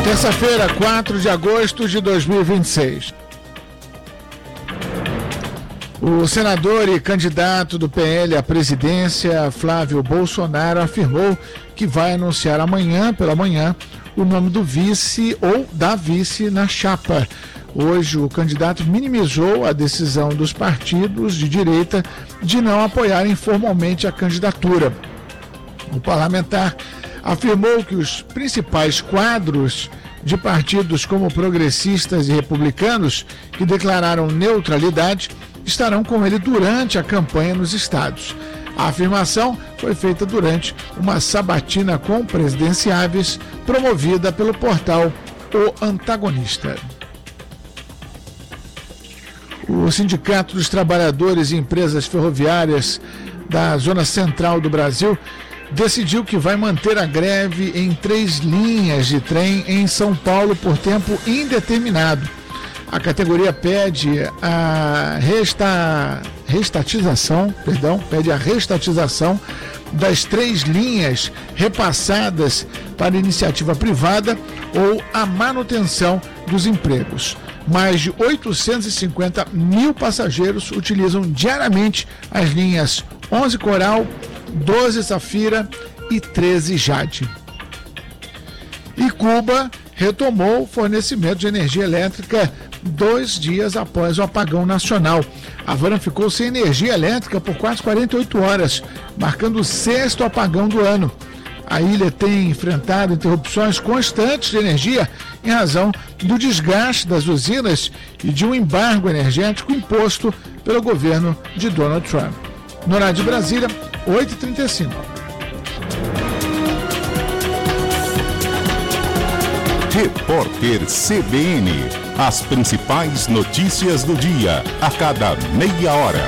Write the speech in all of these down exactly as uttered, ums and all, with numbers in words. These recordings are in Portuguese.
Terça-feira, quatro de agosto de dois mil e vinte e seis. O senador e candidato do P L à presidência, Flávio Bolsonaro, afirmou que vai anunciar amanhã, pela manhã, o nome do vice ou da vice na chapa. Hoje, o candidato minimizou a decisão dos partidos de direita de não apoiarem formalmente a candidatura. O parlamentar afirmou que os principais quadros de partidos como progressistas e republicanos, que declararam neutralidade, estarão com ele durante a campanha nos estados. A afirmação foi feita durante uma sabatina com presidenciáveis promovida pelo portal O Antagonista. O Sindicato dos Trabalhadores e Empresas Ferroviárias da Zona Central do Brasil decidiu que vai manter a greve em três linhas de trem em São Paulo por tempo indeterminado. A categoria pede a resta, restatização, perdão, pede a restatização das três linhas repassadas para iniciativa privada ou a manutenção dos empregos. Mais de oitocentos e cinquenta mil passageiros utilizam diariamente as linhas onze Coral, doze Safira e treze Jade. E Cuba retomou o fornecimento de energia elétrica dois dias após o apagão nacional. Havana ficou sem energia elétrica por quase quarenta e oito horas, marcando o sexto apagão do ano. A ilha tem enfrentado interrupções constantes de energia em razão do desgaste das usinas e de um embargo energético imposto pelo governo de Donald Trump. No horário de Brasília, oito e trinta e cinco. Repórter C B N. As principais notícias do dia, a cada meia hora.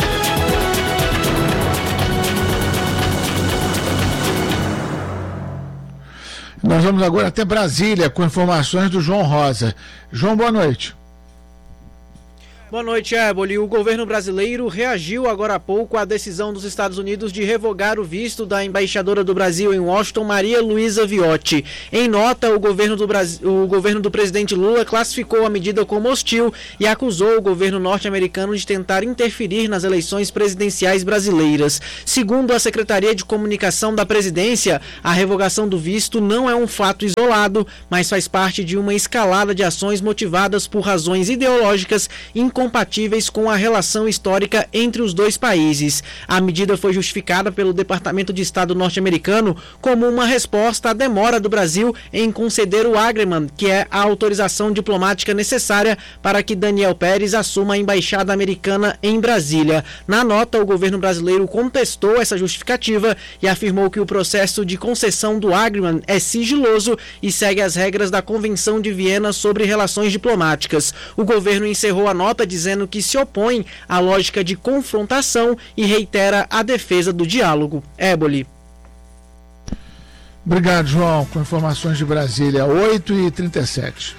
Nós vamos agora até Brasília com informações do João Rosa. João, boa noite. Boa noite, Éboli. O governo brasileiro reagiu agora há pouco à decisão dos Estados Unidos de revogar o visto da embaixadora do Brasil em Washington, Maria Luísa Viotti. Em nota, o governo do, Brasil, o governo do presidente Lula classificou a medida como hostil e acusou o governo norte-americano de tentar interferir nas eleições presidenciais brasileiras. Segundo a Secretaria de Comunicação da Presidência, a revogação do visto não é um fato isolado, mas faz parte de uma escalada de ações motivadas por razões ideológicas incompatíveis compatíveis com a relação histórica entre os dois países. A medida foi justificada pelo Departamento de Estado norte-americano como uma resposta à demora do Brasil em conceder o Agreement, que é a autorização diplomática necessária para que Daniel Pérez assuma a embaixada americana em Brasília. Na nota, o governo brasileiro contestou essa justificativa e afirmou que o processo de concessão do Agreement é sigiloso e segue as regras da Convenção de Viena sobre Relações Diplomáticas. O governo encerrou a nota dizendo que se opõe à lógica de confrontação e reitera a defesa do diálogo. Éboli. Obrigado, João, com informações de Brasília, oito e trinta e sete.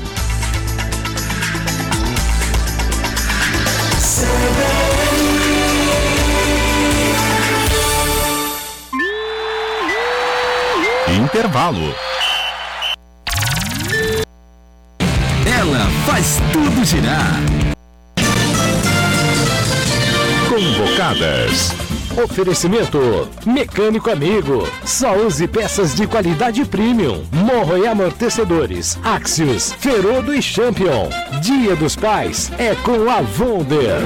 Intervalo. Ela faz tudo girar. Convocadas. Oferecimento Mecânico Amigo. Só use peças de qualidade premium. Morro e amortecedores. Axios, Ferodo e Champion. Dia dos Pais é com a Wonder.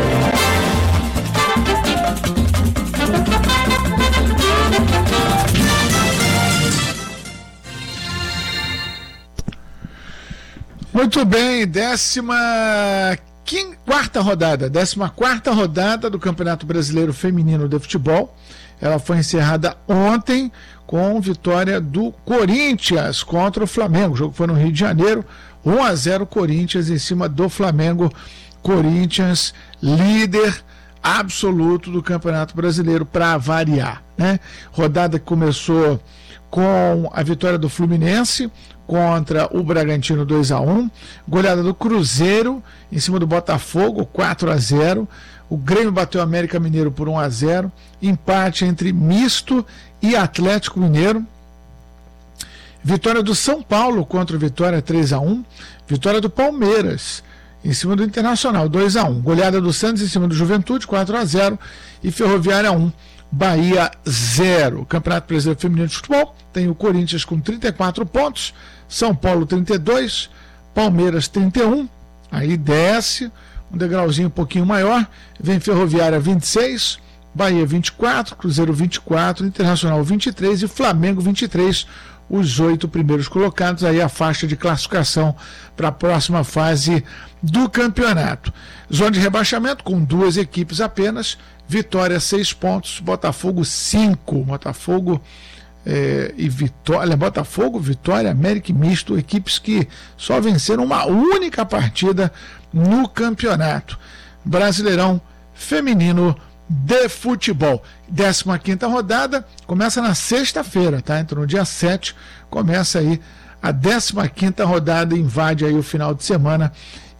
Muito bem, décima quarta rodada, décima quarta rodada do Campeonato Brasileiro Feminino de Futebol. Ela foi encerrada ontem com vitória do Corinthians contra o Flamengo. O jogo foi no Rio de Janeiro, um a zero Corinthians em cima do Flamengo. Corinthians, líder absoluto do Campeonato Brasileiro, para variar, né? Rodada que começou com a vitória do Fluminense contra o Bragantino dois a um, goleada do Cruzeiro em cima do Botafogo quatro a zero, o Grêmio bateu o América Mineiro por um a zero, empate entre Misto e Atlético Mineiro, Vitória do São Paulo contra o Vitória três a um. Vitória do Palmeiras em cima do Internacional dois a um. Goleada do Santos em cima do Juventude quatro a zero. E Ferroviária um, Bahia zero. Campeonato Brasileiro Feminino de Futebol tem o Corinthians com trinta e quatro pontos, São Paulo trinta e dois, Palmeiras trinta e um. Aí desce um degrauzinho um pouquinho maior, vem Ferroviária vinte e seis, Bahia vinte e quatro, Cruzeiro vinte e quatro, Internacional vinte e três e Flamengo vinte e três, os oito primeiros colocados, aí a faixa de classificação para a próxima fase do campeonato. Zona de rebaixamento com duas equipes apenas, Vitória seis pontos, Botafogo cinco, Botafogo é, e Vitória, Botafogo, Vitória, América e Misto, equipes que só venceram uma única partida no campeonato. Brasileirão Feminino de Futebol. décima quinta rodada começa na sexta-feira, tá? Então no dia sete começa aí a décima quinta rodada, invade aí o final de semana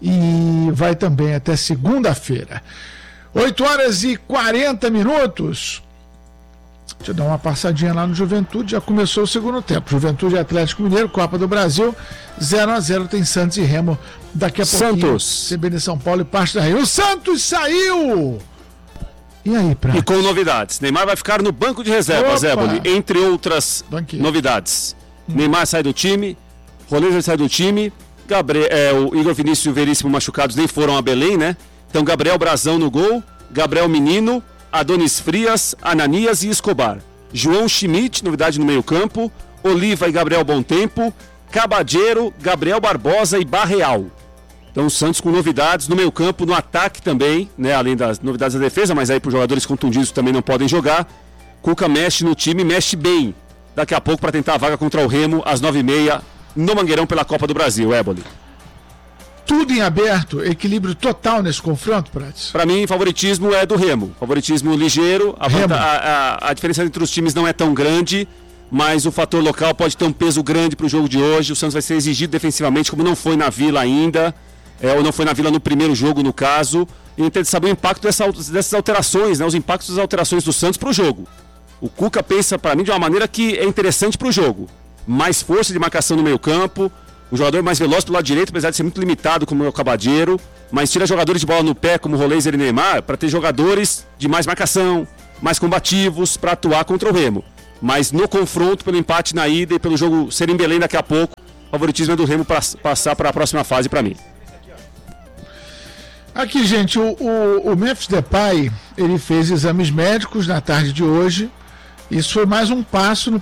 e vai também até segunda-feira. oito horas e quarenta minutos. Deixa eu dar uma passadinha lá no Juventude, já começou o segundo tempo. Juventude e Atlético Mineiro, Copa do Brasil, zero a zero, tem Santos e Remo daqui a pouquinho. Santos. C B de São Paulo e parte da Rio. O Santos saiu! E aí, Prato? E com novidades. Neymar vai ficar no banco de reservas, Éboli, entre outras Banqueiro. novidades. Hum. Neymar sai do time, Roleza sai do time, Gabriel, é, o Igor Vinícius e o Veríssimo machucados nem foram a Belém, né? Então Gabriel Brazão no gol, Gabriel Menino, Adonis Frias, Ananias e Escobar. João Schmidt, novidade no meio campo, Oliva e Gabriel Bontempo, Cabadeiro, Gabriel Barbosa e Barreal. Então o Santos com novidades no meio campo, no ataque também, né? Além das novidades da defesa, mas aí para os jogadores contundidos também não podem jogar. Cuca mexe no time, mexe bem. Daqui a pouco para tentar a vaga contra o Remo, às nove e meia, no Mangueirão pela Copa do Brasil, Éboli. Tudo em aberto, equilíbrio total nesse confronto, Prates? Para mim, favoritismo é do Remo. Favoritismo ligeiro. A, Remo. a, a, a diferença entre os times não é tão grande, mas o fator local pode ter um peso grande para o jogo de hoje. O Santos vai ser exigido defensivamente, como não foi na Vila ainda, é, ou não foi na Vila no primeiro jogo, no caso. E a gente tem que saber o impacto dessa, dessas alterações, né, os impactos das alterações do Santos para o jogo. O Cuca pensa, para mim, de uma maneira que é interessante para o jogo. Mais força de marcação no meio campo, o jogador mais veloz pelo lado direito, apesar de ser muito limitado como é o Cabadeiro, mas tira jogadores de bola no pé como Roleza e Neymar para ter jogadores de mais marcação, mais combativos para atuar contra o Remo. Mas no confronto, pelo empate na ida e pelo jogo ser em Belém daqui a pouco, o favoritismo é do Remo para passar para a próxima fase para mim. Aqui, gente, o, o, o Memphis Depay, ele fez exames médicos na tarde de hoje. Isso foi mais um passo no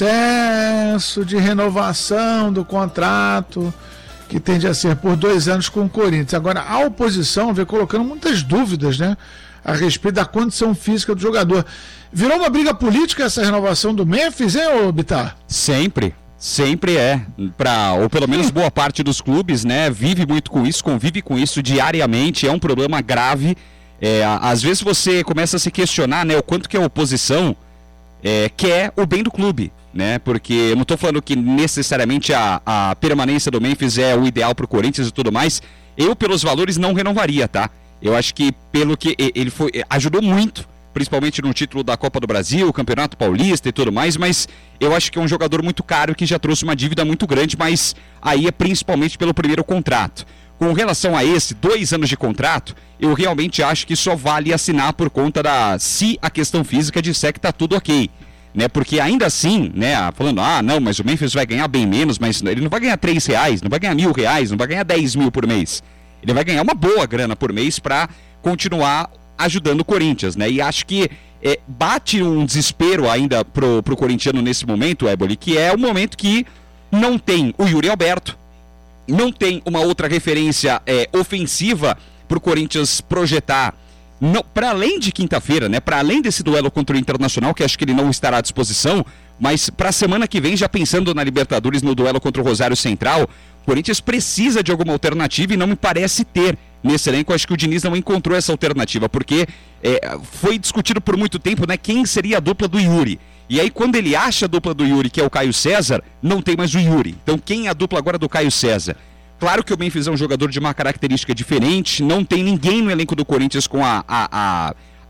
processo de renovação do contrato, que tende a ser por dois anos com o Corinthians. Agora, a oposição vem colocando muitas dúvidas, né, a respeito da condição física do jogador. Virou uma briga política essa renovação do Memphis, hein, ô Bitar? Sempre, sempre é. Pra, ou pelo menos boa parte dos clubes, né, vive muito com isso, convive com isso diariamente, é um problema grave. É, às vezes você começa a se questionar, né, o quanto que a oposição É, quer o bem do clube, né? Porque eu não estou falando que necessariamente a, a permanência do Memphis é o ideal para o Corinthians e tudo mais. Eu, pelos valores, não renovaria, tá? Eu acho que pelo que ele foi, ajudou muito, principalmente no título da Copa do Brasil, Campeonato Paulista e tudo mais, mas eu acho que é um jogador muito caro que já trouxe uma dívida muito grande, mas aí é principalmente pelo primeiro contrato. Com relação a esse, dois anos de contrato, eu realmente acho que só vale assinar por conta da... se a questão física disser que tá tudo ok, né? Porque ainda assim, né, falando, ah, não, mas o Memphis vai ganhar bem menos, mas ele não vai ganhar três reais, não vai ganhar mil reais, não vai ganhar dez mil por mês. Ele vai ganhar uma boa grana por mês para continuar ajudando o Corinthians, né? E acho que é, bate um desespero ainda pro, pro corintiano nesse momento, Éboli, que é o momento que não tem o Yuri Alberto, não tem uma outra referência é, ofensiva para o Corinthians projetar, para além de quinta-feira, né? Para além desse duelo contra o Internacional, que acho que ele não estará à disposição, mas para a semana que vem, já pensando na Libertadores, no duelo contra o Rosário Central, o Corinthians precisa de alguma alternativa e não me parece ter nesse elenco. Acho que o Diniz não encontrou essa alternativa, porque é, foi discutido por muito tempo, né, quem seria a dupla do Yuri. E aí quando ele acha a dupla do Yuri, que é o Caio César, não tem mais o Yuri. Então quem é a dupla agora do Caio César? Claro que o Memphis é um jogador de uma característica diferente, não tem ninguém no elenco do Corinthians com a, a, a,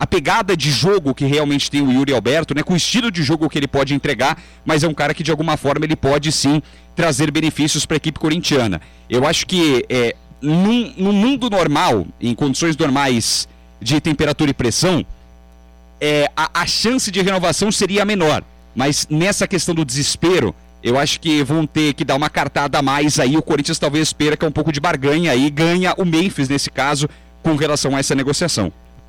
a pegada de jogo que realmente tem o Yuri Alberto, né, com o estilo de jogo que ele pode entregar, mas é um cara que de alguma forma ele pode sim trazer benefícios para a equipe corintiana. Eu acho que é, num, num mundo normal, em condições normais de temperatura e pressão, é, a, a chance de renovação seria menor, mas nessa questão do desespero, eu acho que vão ter que dar uma cartada a mais aí, o Corinthians talvez perca um pouco de barganha e ganha o Memphis nesse caso com relação a essa negociação.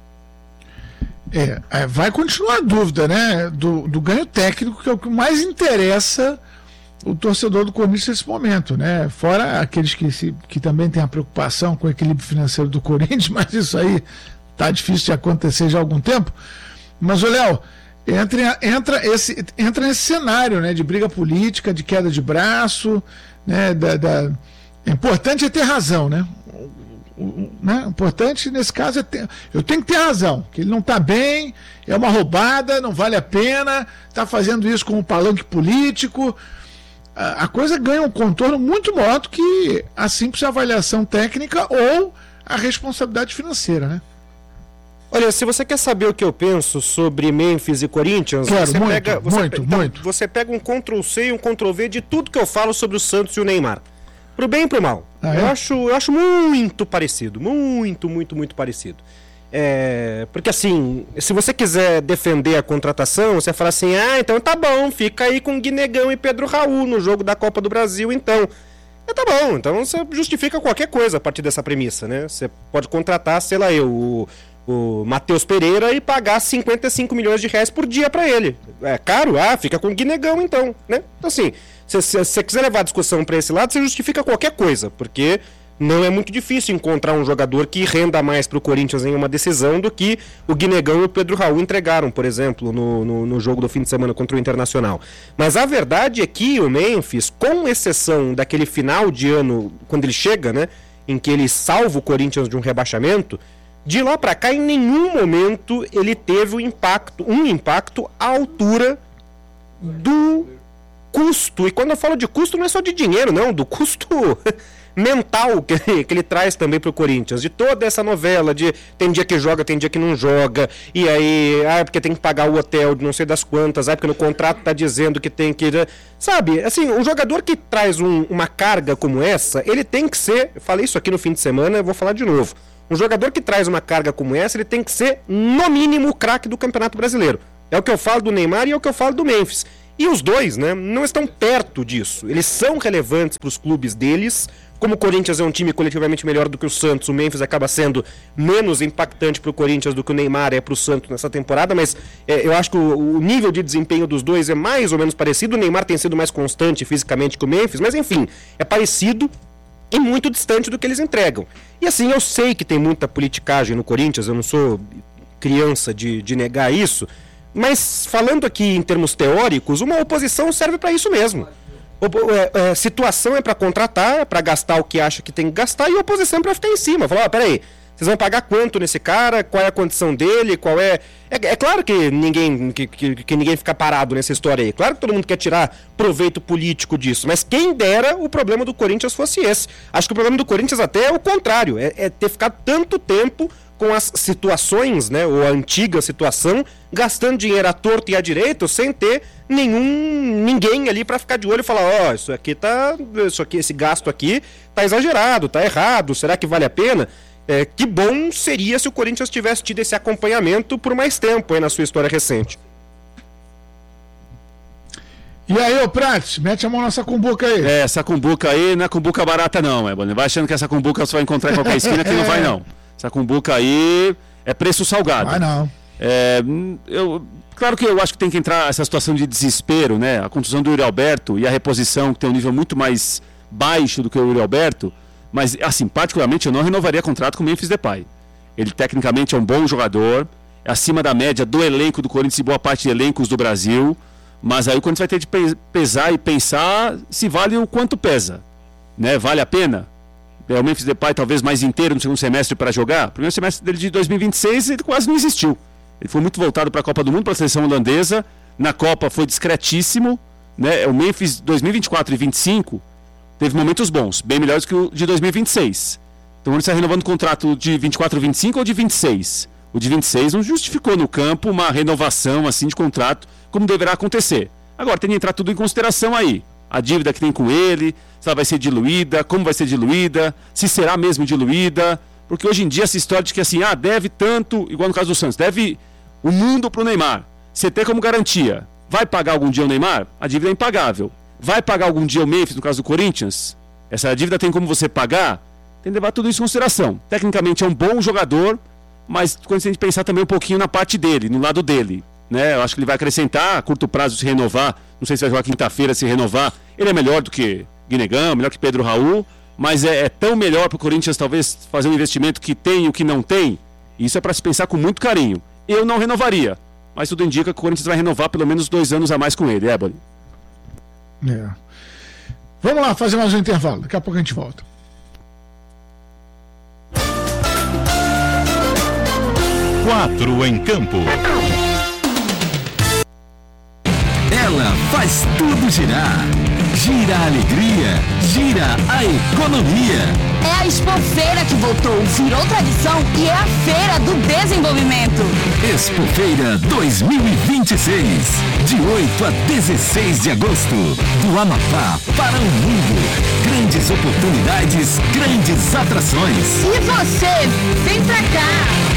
É, vai continuar a dúvida, né, do, do ganho técnico, que é o que mais interessa o torcedor do Corinthians nesse momento, né, fora aqueles que, se, que também têm a preocupação com o equilíbrio financeiro do Corinthians, mas isso aí tá difícil de acontecer já há algum tempo. Mas, ô Léo, entra, entra, esse, entra nesse cenário, né, de briga política, de queda de braço, né, da, da... É importante é ter razão, né? O, né? O importante nesse caso é ter, eu tenho que ter razão, que ele não está bem, é uma roubada, não vale a pena, está fazendo isso com um palanque político. A, a coisa ganha um contorno muito maior do que a simples avaliação técnica ou a responsabilidade financeira, né? Olha, se você quer saber o que eu penso sobre Memphis e Corinthians, claro, você muito, pega, você muito, pe- então, muito. você pega um control C e um control V de tudo que eu falo sobre o Santos e o Neymar. Pro bem e pro mal. Ah, é? eu, acho, eu acho muito parecido. Muito, muito, muito parecido. É, porque assim, se você quiser defender a contratação, você fala assim, ah, então tá bom, fica aí com Guinegão e Pedro Raul no jogo da Copa do Brasil, então. É, tá bom, então você justifica qualquer coisa a partir dessa premissa, né? Você pode contratar, sei lá, eu, o, o Matheus Pereira e pagar cinquenta e cinco milhões de reais por dia pra ele. É caro? Ah, fica com Guinegão então, né? Então assim... Se você quiser levar a discussão para esse lado, você justifica qualquer coisa, porque não é muito difícil encontrar um jogador que renda mais para o Corinthians em uma decisão do que o Guinegão e o Pedro Raul entregaram, por exemplo, no, no, no jogo do fim de semana contra o Internacional. Mas a verdade é que o Memphis, com exceção daquele final de ano, quando ele chega, né, em que ele salva o Corinthians de um rebaixamento, de lá para cá, em nenhum momento ele teve um impacto, um impacto à altura do custo, e quando eu falo de custo não é só de dinheiro, não, do custo mental que ele, que ele traz também pro Corinthians, de toda essa novela de tem dia que joga, tem dia que não joga, e aí, ah, porque tem que pagar o hotel de não sei das quantas, ah, porque no contrato tá dizendo que tem que, sabe, assim, um jogador que traz um, uma carga como essa, ele tem que ser, eu falei isso aqui no fim de semana, eu vou falar de novo, um jogador que traz uma carga como essa, ele tem que ser, no mínimo, o craque do Campeonato Brasileiro, é o que eu falo do Neymar e é o que eu falo do Memphis. E os dois, né, não estão perto disso. Eles são relevantes para os clubes deles. Como o Corinthians é um time coletivamente melhor do que o Santos, o Memphis acaba sendo menos impactante para o Corinthians do que o Neymar é para o Santos nessa temporada, mas é, eu acho que o, o nível de desempenho dos dois é mais ou menos parecido. O Neymar tem sido mais constante fisicamente que o Memphis, mas enfim, é parecido e muito distante do que eles entregam. E assim, eu sei que tem muita politicagem no Corinthians, eu não sou criança de, de negar isso, mas falando aqui em termos teóricos, uma oposição serve para isso mesmo. O, é, é, situação é para contratar, é para gastar o que acha que tem que gastar, e a oposição é para ficar em cima. Falar, ó, peraí, vocês vão pagar quanto nesse cara? Qual é a condição dele? Qual é... É, é claro que ninguém, que, que, que ninguém fica parado nessa história aí. Claro que todo mundo quer tirar proveito político disso, mas quem dera o problema do Corinthians fosse esse. Acho que o problema do Corinthians até é o contrário, é, é ter ficado tanto tempo com as situações, né, ou a antiga situação, gastando dinheiro à torto e à direita, sem ter nenhum ninguém ali para ficar de olho e falar, ó, oh, isso aqui tá, isso aqui, esse gasto aqui tá exagerado, tá errado, será que vale a pena? É, que bom seria se o Corinthians tivesse tido esse acompanhamento por mais tempo aí na sua história recente. E aí, ô Prates, mete a mão nessa cumbuca aí. É, essa cumbuca aí não é cumbuca barata não, é, vai achando que essa cumbuca você vai encontrar em qualquer esquina, que não vai não. Essa cumbuca aí é preço salgado. Ah, não. É, eu, claro que eu acho que tem que entrar essa situação de desespero, né? A contusão do Yuri Alberto e a reposição, que tem um nível muito mais baixo do que o Yuri Alberto, mas, assim, particularmente eu não renovaria contrato com o Memphis Depay. Ele tecnicamente é um bom jogador, é acima da média do elenco do Corinthians e boa parte de elencos do Brasil, mas aí o Corinthians vai ter de pesar e pensar se vale o quanto pesa, né? Vale a pena? É, o Memphis Depay talvez mais inteiro no segundo semestre para jogar. O primeiro semestre dele de dois mil e vinte e seis ele quase não existiu. Ele foi muito voltado para a Copa do Mundo, para a seleção holandesa. Na Copa foi discretíssimo, né? O Memphis dois mil e vinte e quatro e vinte e cinco teve momentos bons, bem melhores que o de dois mil e vinte e seis. Então ele está renovando o contrato de vinte e quatro e vinte e cinco ou de vinte e seis? O de vinte e seis não justificou no campo uma renovação assim de contrato, como deverá acontecer. Agora, tem que entrar tudo em consideração aí. A dívida que tem com ele, se ela vai ser diluída, como vai ser diluída, se será mesmo diluída. Porque hoje em dia essa história de que assim, ah, deve tanto, igual no caso do Santos, deve o mundo pro Neymar. Você tem como garantia. Vai pagar algum dia o Neymar? A dívida é impagável. Vai pagar algum dia o Memphis, no caso do Corinthians? Essa dívida tem como você pagar? Tem que levar tudo isso em consideração. Tecnicamente é um bom jogador, mas quando a gente pensar também um pouquinho na parte dele, no lado dele, né? Eu acho que ele vai acrescentar a curto prazo se renovar. Não sei se vai jogar quinta-feira, se renovar. Ele é melhor do que Guinegão, melhor que Pedro Raul, mas é, é tão melhor para o Corinthians talvez fazer um investimento que tem e o que não tem. Isso é para se pensar com muito carinho. Eu não renovaria, mas tudo indica que o Corinthians vai renovar pelo menos dois anos a mais com ele, é, Boni? É. Vamos lá fazer mais um intervalo, daqui a pouco a gente volta. Quatro em campo. Ela faz tudo girar. Gira a alegria, gira a economia. É a Expofeira que voltou, virou tradição e é a Feira do Desenvolvimento. Expofeira dois mil e vinte e seis, de oito a dezesseis de agosto, do Amapá para o mundo. Grandes oportunidades, grandes atrações. E você, vem pra cá!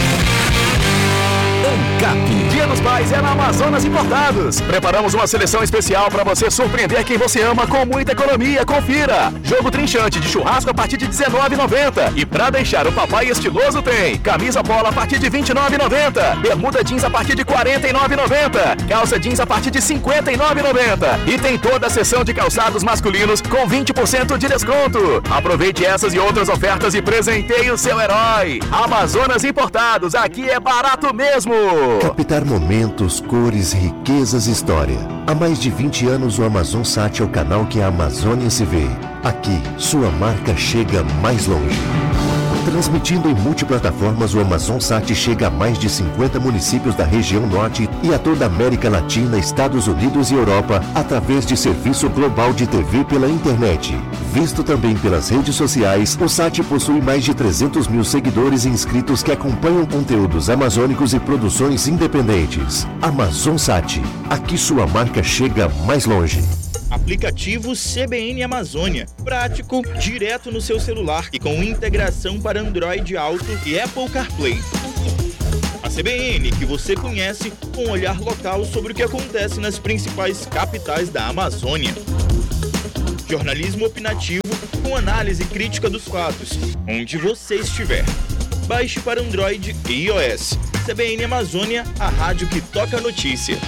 ANCAP. Dia dos Pais é na Amazonas Importados. Preparamos uma seleção especial para você surpreender quem você ama com muita economia. Confira. Jogo trinchante de churrasco a partir de dezenove reais e noventa centavos. E para deixar o papai estiloso tem camisa polo a partir de vinte e nove reais e noventa centavos. Bermuda jeans a partir de quarenta e nove reais e noventa centavos. Calça jeans a partir de cinquenta e nove reais e noventa centavos. E tem toda a seção de calçados masculinos com vinte por cento de desconto. Aproveite essas e outras ofertas e presenteie o seu herói. Amazonas Importados. Aqui é barato mesmo. Captar momentos, cores, riquezas e história. Há mais de vinte anos o AmazonSat é o canal que a Amazônia se vê. Aqui, sua marca chega mais longe. Transmitindo em multiplataformas, o AmazonSat chega a mais de cinquenta municípios da região norte e a toda a América Latina, Estados Unidos e Europa, através de serviço global de T V pela internet. Visto também pelas redes sociais, o Sat possui mais de trezentos mil seguidores e inscritos que acompanham conteúdos amazônicos e produções independentes. AmazonSat, aqui sua marca chega mais longe. Aplicativo C B N Amazônia. Prático, direto no seu celular e com integração para Android Auto e Apple CarPlay. A C B N que você conhece com um olhar local sobre o que acontece nas principais capitais da Amazônia. Jornalismo opinativo com análise crítica dos fatos, onde você estiver. Baixe para Android e iOS. C B N Amazônia, a rádio que toca a notícia.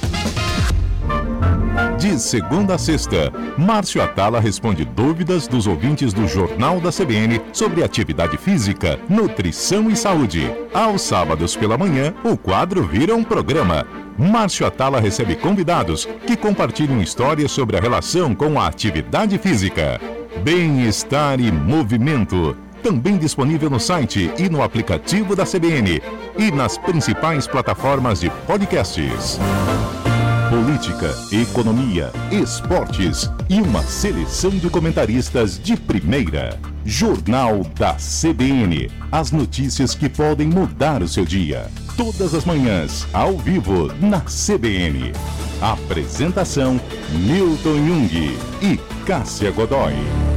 De segunda a sexta, Márcio Atala responde dúvidas dos ouvintes do Jornal da C B N sobre atividade física, nutrição e saúde. Aos sábados pela manhã, o quadro vira um programa. Márcio Atala recebe convidados que compartilham histórias sobre a relação com a atividade física. Bem-estar e movimento. Também disponível no site e no aplicativo da C B N e nas principais plataformas de podcasts. Política, economia, esportes e uma seleção de comentaristas de primeira. Jornal da C B N. As notícias que podem mudar o seu dia. Todas as manhãs, ao vivo, na C B N. Apresentação: Milton Jung e Cássia Godoy.